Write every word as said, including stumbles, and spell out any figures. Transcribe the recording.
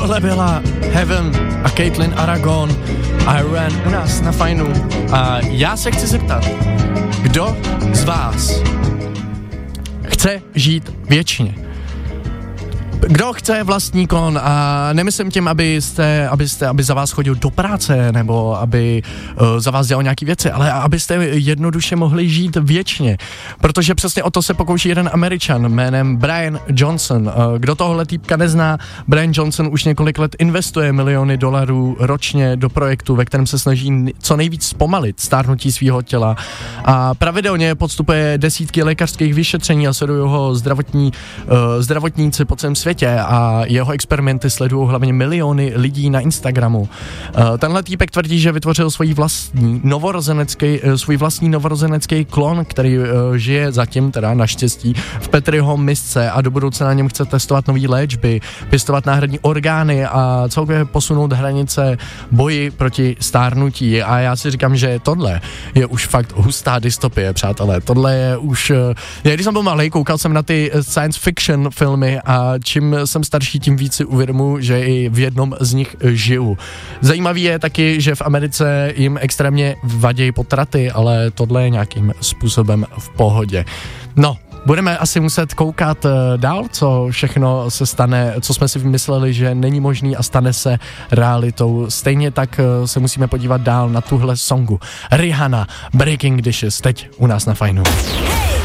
Tohle byla Heaven a Caitlin Aragon a Ran u nás na Fajnu. A já se chci zeptat, kdo z vás chce žít věčně? Kdo chce vlastní klon a nemyslím tím, abyste, abyste, aby za vás chodil do práce nebo aby uh, za vás dělal nějaký věci, ale abyste jednoduše mohli žít věčně, protože přesně o to se pokouší jeden Američan jménem Brian Johnson. Uh, kdo tohle týpka nezná, Brian Johnson už několik let investuje miliony dolarů ročně do projektu, ve kterém se snaží co nejvíc zpomalit stárnutí svého těla a pravidelně podstupuje desítky lékařských vyšetření a sledují ho zdravotní, uh, zdravotníci po celém světě a jeho experimenty sledují hlavně miliony lidí na Instagramu. Uh, tenhle týpek tvrdí, že vytvořil svůj vlastní novorozenecký, uh, svůj vlastní novorozenecký klon, který uh, žije zatím teda naštěstí v Petriho misce a do budoucna na něm chce testovat nový léčby, pěstovat náhradní orgány a celkově posunout hranice boji proti stárnutí. A já si říkám, že tohle je už fakt hustá dystopie, přátelé. Tohle je už... Uh, já když jsem byl malej, koukal jsem na ty science fiction filmy a čím jsem starší, tím víc si uvědomuji, že i v jednom z nich žiju. Zajímavý je taky, že v Americe jim extrémně vadí potraty, ale tohle je nějakým způsobem v pohodě. No, budeme asi muset koukat uh, dál, co všechno se stane, co jsme si vymysleli, že není možný a stane se realitou. Stejně tak uh, se musíme podívat dál na tuhle songu. Rihanna, Breaking Dishes, teď u nás na Fajnu.